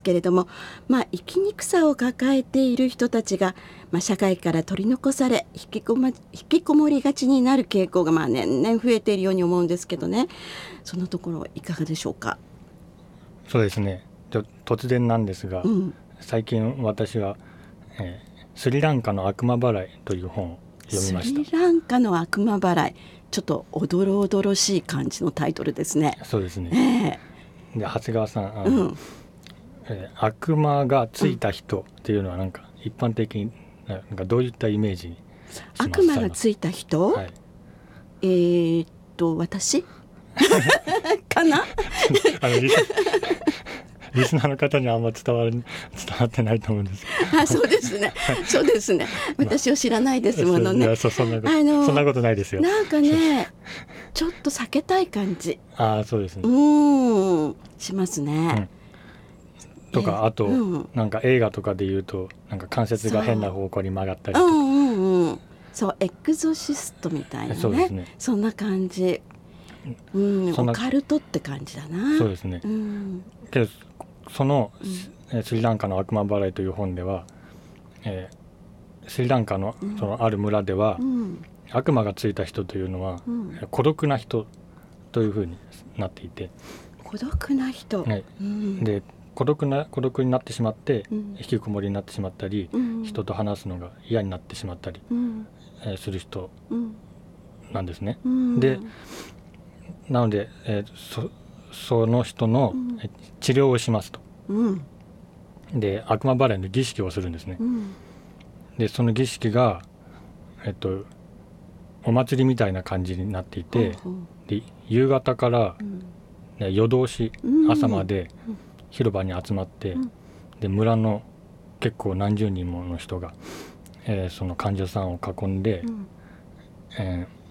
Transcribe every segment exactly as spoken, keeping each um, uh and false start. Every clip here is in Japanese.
けれども、まあ、生きにくさを抱えている人たちが、まあ、社会から取り残され引きこま、引きこもりがちになる傾向が、まあ、年々増えているように思うんですけどね、そのところいかがでしょうか。 そうですね、突然なんですが、うん、最近私は、えー、スリランカの悪魔払いという本を読みました。 スリランカの悪魔払い、ちょっとおどろおどろしい感じのタイトルですね。 そうですね、えー、で長谷川さん、あの、うんえー、悪魔がついた人っていうのはなんか一般的になんかどういったイメージにしますか？ 悪魔がついた人、はい、えー、っと私かなあのリスリスナーの方にはあんま伝わる伝わってないと思うんですけど。 あ、そうですねそうですね、私を知らないですものね。 まあ、そ, そ, んなあのそんなことないですよ。 なんかねちょっと避けたい感じ、 あ、そうですね、 うんしますね、 うん、とか、えー、あと、うん、なんか映画とかでいうとなんか関節が変な方向に曲がったりとか、うんうんうん、そうエクゾシストみたいな ね, そうですね、そんな感じ、うん、オカルトって感じだな。 そうですね、うん、けどその、うん、スリランカの悪魔払いという本では、えー、スリランカ の, そのある村では、うん、悪魔がついた人というのは、うん、孤独な人というふうになっていて、 孤独な人、 ね、うん、で孤独な孤独になってしまって、うん、引きこもりになってしまったり、うん、人と話すのが嫌になってしまったり、うんえー、する人なんですね、うん、でなので、えー、そ, その人の治療をしますと、うん、で悪魔払いの儀式をするんですね、うん、でその儀式が、えっと、お祭りみたいな感じになっていて、うん、で夕方から、うんね、夜通し朝まで広場に集まって、うん、で村の結構何十人もの人が、えー、その患者さんを囲んで、うんえー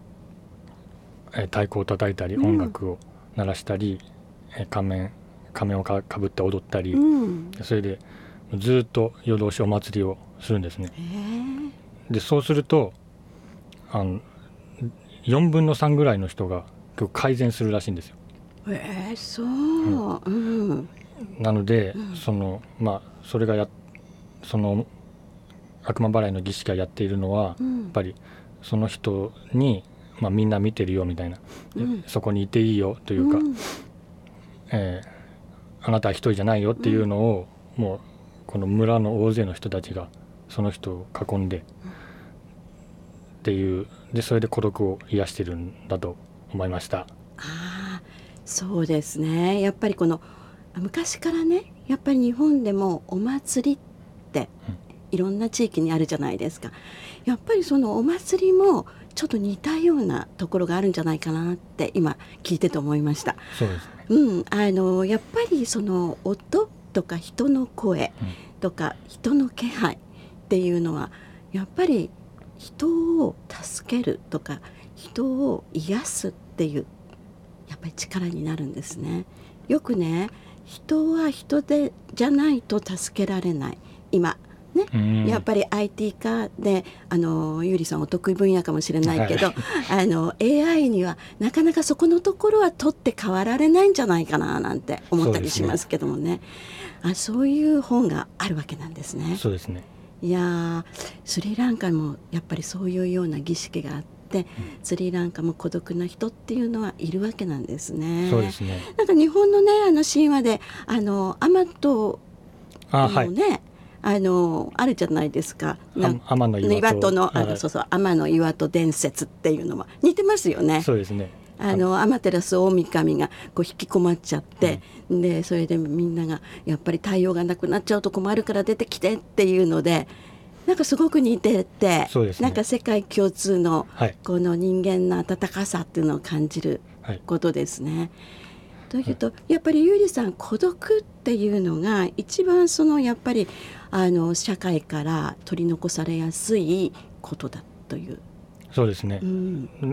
太鼓を叩いたり音楽を鳴らしたり、うん、仮面仮面をかぶって踊ったり、うん、それでずっと夜通しお祭りをするんですね。でそうするとあのよんぶんのさんぐらいの人が結構改善するらしいんですよ。 えー、そう、うんうん、 なので、うん、そのまあそれがやその悪魔払いの儀式がやっているのは、うん、やっぱりその人にまあ、みんな見てるよみたいな、うん、そこにいていいよというか、うんえー、あなたは一人じゃないよっていうのを、うん、もうこの村の大勢の人たちがその人を囲んで、うん、っていうでそれで孤独を癒してるんだと思いました。 あ、そうですね、やっぱりこの昔からねやっぱり日本でもお祭りっていろんな地域にあるじゃないですか。やっぱりそのお祭りもちょっと似たようなところがあるんじゃないかなって今聞いてて思いました。 そうですね、 うん、あのやっぱりその音とか人の声とか人の気配っていうのはやっぱり人を助けるとか人を癒すっていうやっぱり力になるんですね。よくね人は人でじゃないと助けられない今ね、やっぱり アイティー 化であのゆりさんお得意分野かもしれないけど、はい、あの エーアイ にはなかなかそこのところは取って代わられないんじゃないかななんて思ったりしますけども ね, そうあそういう本があるわけなんですね。 そうですね。 いやスリランカもやっぱりそういうような儀式があって、うん、スリランカも孤独な人っていうのはいるわけなんですね。 そうですね。 なんか日本のねあの神話であのアマトのね、はいあのあるじゃないですか。 天の岩戸の、あのそうそう天の岩戸伝説っていうのも似てますよね。 そうですね。 あの天照大神がこう引きこまっちゃって、うん、でそれでみんながやっぱり太陽がなくなっちゃうと困るから出てきてっていうのでなんかすごく似てて、 そうですね、 なんか世界共通のこの人間の温かさっていうのを感じることですね。はいというとやっぱりゆりさん孤独っていうのが一番そのやっぱりあの社会から取り残されやすいことだという。 そうですね、うん、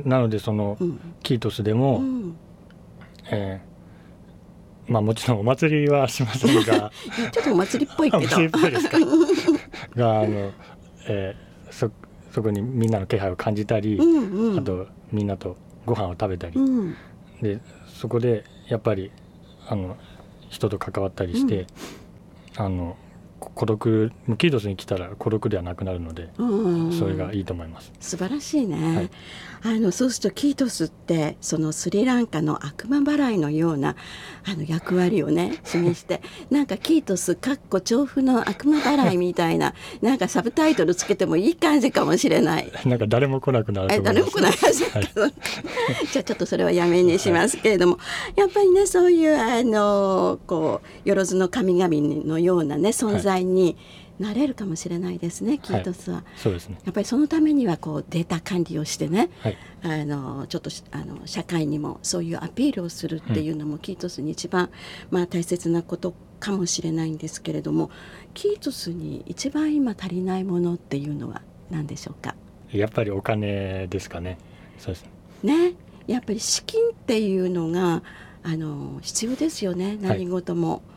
なのでその、うん、キートスでも、うんえーまあ、もちろんお祭りはしませんがちょっとお祭りっぽいけどお祭りっぽいですかがあの、えー、そ, そこにみんなの気配を感じたり、うんうん、あとみんなとご飯を食べたり、うん、でそこでやっぱりあの人と関わったりして、 あの孤独キートスに来たら孤独ではなくなるので、それがいいと思います。 素晴らしいね、はい、あのそうするとキートスってそのスリランカの悪魔払いのようなあの役割をね示してなんかキートスかっこ調布の悪魔払いみたいななんかサブタイトルつけてもいい感じかもしれないなんか誰も来なくなると思います。 誰も来ないはずだけど、はい、じゃあちょっとそれはやめにしますけれども、はい、やっぱりねそういうあのこうよろずの神々のようなね存在になれるかもしれないですね、はい、キートスは、 そうですね、 やっぱりそのためにはこうデータ管理をしてね、 はい、 あのちょっとあの社会にもそういうアピールをするっていうのも、うん、キートスに一番、まあ、大切なことかもしれないんですけれども、キートスに一番今足りないものっていうのは何でしょうか。 やっぱりお金ですかね。そうですね、やっぱり資金っていうのがあの必要ですよね、何事も、はい、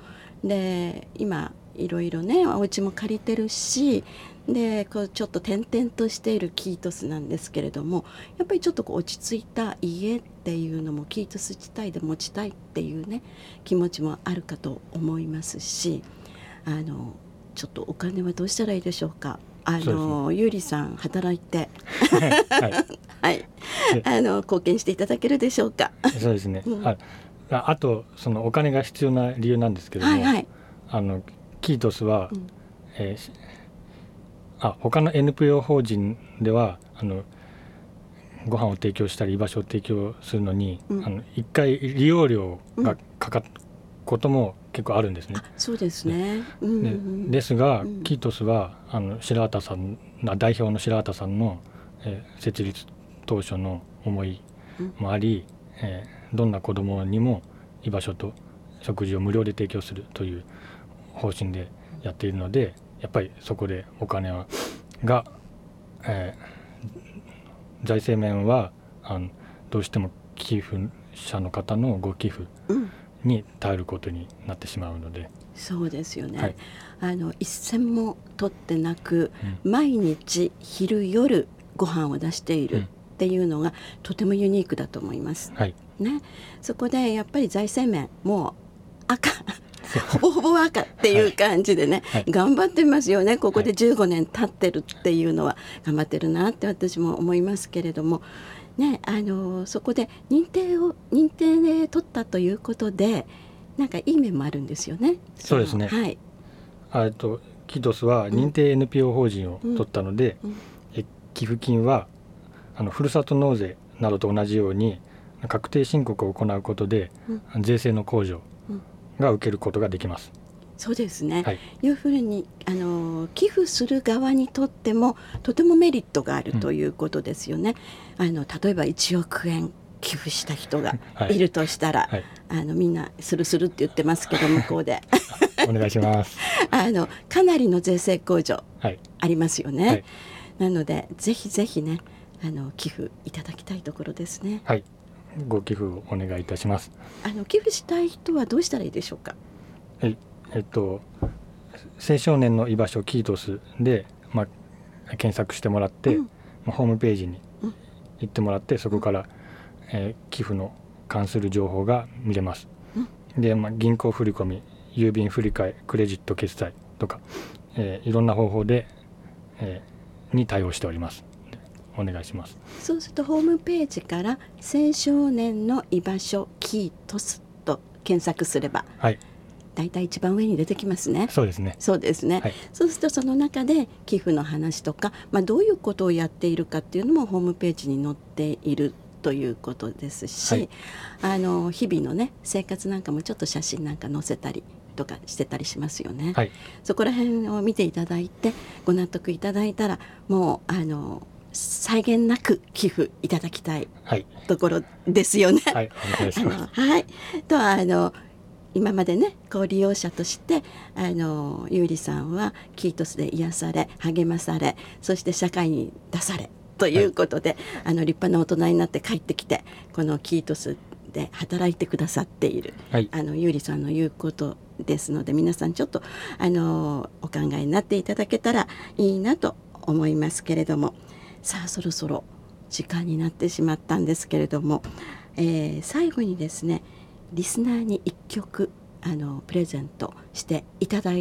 で今いろいろねお家も借りてるしでこうちょっと転々としているキートスなんですけれども、やっぱりちょっとこう落ち着いた家っていうのもキートス自体で持ちたいっていうね気持ちもあるかと思いますし、あのちょっとお金はどうしたらいいでしょうか。あのゆうりさん働いてはい、はい、あの貢献していただけるでしょうか。 そうですね、うん、あ, あとそのお金が必要な理由なんですけども、はいはい、あのキートスは、うんえー、あ他の エヌピーオー 法人ではあのご飯を提供したり居場所を提供するのに、うん、あのいっかい利用料がかかることも結構あるんですね。 あそうですね、うんうん、 で, ですが、うん、キートスはあの白畑さん代表の白畑さんの、えー、設立当初の思いもあり、うんえー、どんな子どもにも居場所と食事を無料で提供するという方針でやっているので、やっぱりそこでお金はが、えー、財政面はあのどうしても寄付者の方のご寄付に頼ることになってしまうので、うん、 そうですよね、はい、あの一銭も取ってなく、うん、毎日昼夜ご飯を出しているっていうのがとてもユニークだと思います、 はいね、そこでやっぱり財政面もう赤ほぼほぼ赤っていう感じでね、はいはい、頑張ってますよね。ここでじゅうごねん経ってるっていうのは頑張ってるなって私も思いますけれども、ね、あのそこで認定を認定で取ったということでなんかいい面もあるんですよね。 そうですね、 はい、 あとキートスは認定 エヌピーオー 法人を取ったので、うんうん、え寄付金はあのふるさと納税などと同じように確定申告を行うことで、うん、税制の控除が受けることができます。 そうですね、 はい、 いうふうにあの寄付する側にとってもとてもメリットがあるということですよね、うん、あの例えばいちおくえん寄付した人がいるとしたら、はい、あのみんなするするって言ってますけど向こうでお願いしますあのかなりの税制控除ありますよね、はい、なのでぜひぜひねあの寄付いただきたいところですね。 はい、ご寄付をお願いいたします。 あの寄付したい人はどうしたらいいでしょうか。 はい、えっと青少年の居場所キートスで、まあ、検索してもらって、うんまあ、ホームページに行ってもらって、うん、そこから、えー、寄付の関する情報が見れます、うん、で、まあ、銀行振込、郵便振替、クレジット決済とか、えー、いろんな方法で、えー、に対応しております。お願いします。 そうするとホームページから青少年の居場所キートスと検索すれば、はい、だいたい一番上に出てきますね。 そうですね。 そうですね、はい、そうするとその中で寄付の話とか、まあ、どういうことをやっているかっていうのもホームページに載っているということですし、はい、あの日々のね生活なんかもちょっと写真なんか載せたりとかしてたりしますよね、はい、そこら辺を見ていただいてご納得いただいたらもうあの際限なく寄付いただきたいところですよね。 はい、お願いします。 はい、とはあの今までねこう利用者としてあのゆうりさんはキートスで癒され励まされそして社会に出されということで、はい、あの立派な大人になって帰ってきてこのキートスで働いてくださっている、はい、あのゆうりさんの言うことですので皆さんちょっとあのお考えになっていただけたらいいなと思いますけれども、さあそろそろ時間になってしまったんですけれども、えー、最後にですねリスナーにいっきょくあのプレゼントしていただ